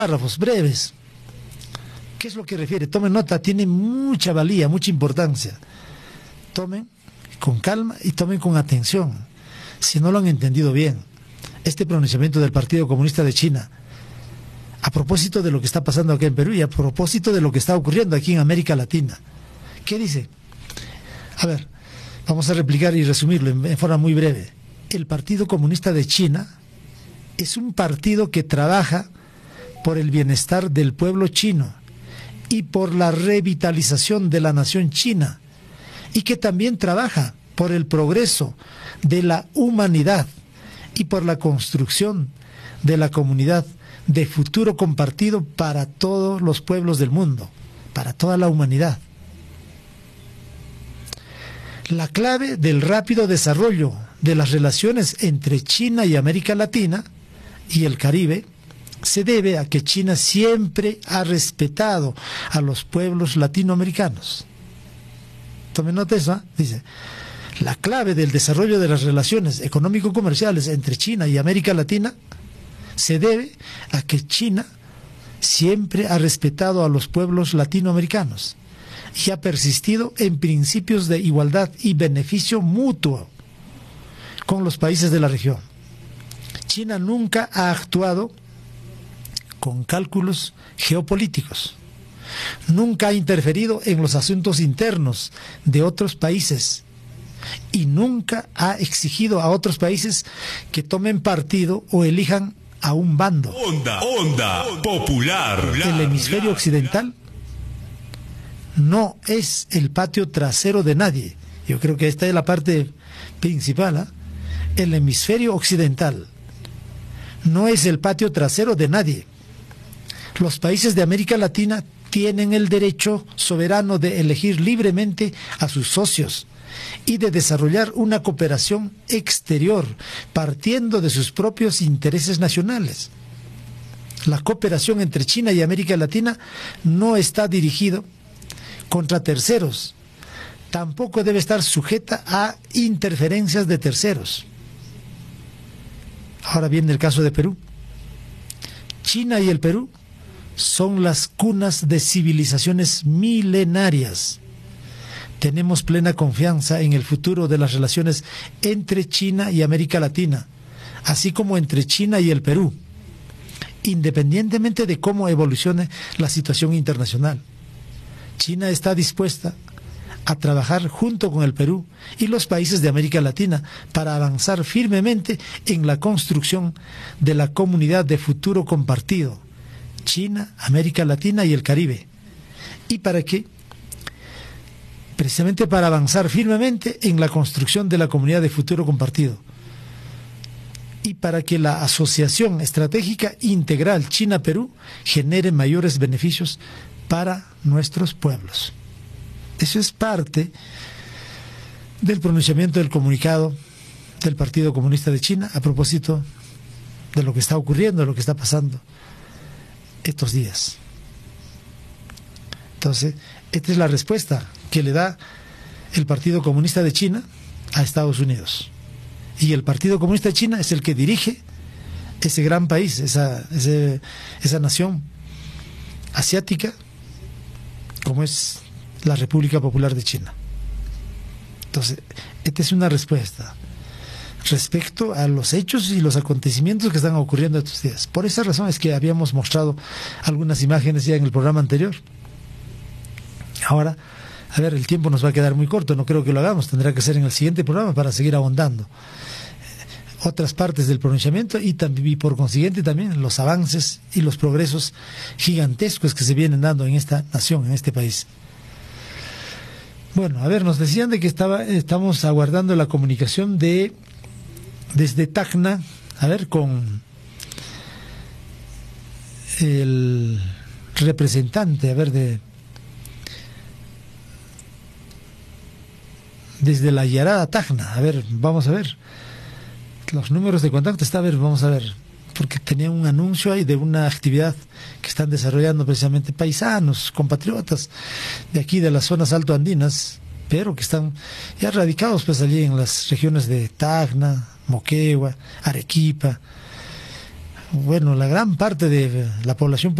párrafos breves. ¿Qué es lo que refiere? Tomen nota, tiene mucha valía, mucha importancia. Tomen con calma y tomen con atención. Si no lo han entendido bien, este pronunciamiento del Partido Comunista de China, a propósito de lo que está pasando aquí en Perú y a propósito de lo que está ocurriendo aquí en América Latina. ¿Qué dice? A ver, vamos a replicar y resumirlo en forma muy breve. El Partido Comunista de China es un partido que trabaja por el bienestar del pueblo chino y por la revitalización de la nación china, y que también trabaja por el progreso de la humanidad y por la construcción de la comunidad de futuro compartido para todos los pueblos del mundo, para toda la humanidad. La clave del rápido desarrollo de las relaciones entre China y América Latina y el Caribe se debe a que China siempre ha respetado a los pueblos latinoamericanos. Tomen nota de eso, ¿eh? Dice, la clave del desarrollo de las relaciones económico-comerciales entre China y América Latina se debe a que China siempre ha respetado a los pueblos latinoamericanos y ha persistido en principios de igualdad y beneficio mutuo con los países de la región. China nunca ha actuado con cálculos geopolíticos, nunca ha interferido en los asuntos internos de otros países y nunca ha exigido a otros países que tomen partido o elijan a un bando. Onda popular. El hemisferio occidental no es el patio trasero de nadie. Yo creo que esta es la parte principal, ¿eh? El hemisferio occidental no es el patio trasero de nadie. Los países de América Latina tienen el derecho soberano de elegir libremente a sus socios y de desarrollar una cooperación exterior partiendo de sus propios intereses nacionales. La cooperación entre China y América Latina no está dirigido contra terceros, tampoco debe estar sujeta a interferencias de terceros. Ahora viene el caso de Perú. China y el Perú son las cunas de civilizaciones milenarias. Tenemos plena confianza en el futuro de las relaciones entre China y América Latina, así como entre China y el Perú, independientemente de cómo evolucione la situación internacional. China está dispuesta a trabajar junto con el Perú y los países de América Latina para avanzar firmemente en la construcción de la comunidad de futuro compartido, China, América Latina y el Caribe. Y precisamente para avanzar firmemente en la construcción de la comunidad de futuro compartido y para que la asociación estratégica integral China-Perú genere mayores beneficios para nuestros pueblos. Eso es parte del pronunciamiento del comunicado del Partido Comunista de China a propósito de lo que está ocurriendo, de lo que está pasando estos días. Entonces, esta es la respuesta que le da el Partido Comunista de China a Estados Unidos. Y el Partido Comunista de China es el que dirige ese gran país, esa nación asiática, como es la República Popular de China. Entonces, esta es una respuesta respecto a los hechos y los acontecimientos que están ocurriendo estos días. Por esa razón es que habíamos mostrado algunas imágenes ya en el programa anterior. Ahora, a ver, el tiempo nos va a quedar muy corto, no creo que lo hagamos, tendrá que ser en el siguiente programa para seguir ahondando otras partes del pronunciamiento y por consiguiente también los avances y los progresos gigantescos que se vienen dando en esta nación, en este país. Bueno, a ver, nos decían de que estamos aguardando la comunicación desde Tacna, a ver, con el representante, a ver, desde la Yarada Tacna, a ver, vamos a ver. Los números de contacto a ver, vamos a ver, porque tenía un anuncio ahí de una actividad que están desarrollando precisamente paisanos, compatriotas de aquí de las zonas altoandinas, pero que están ya radicados pues allí en las regiones de Tacna, Moquegua, Arequipa, bueno, la gran parte de la población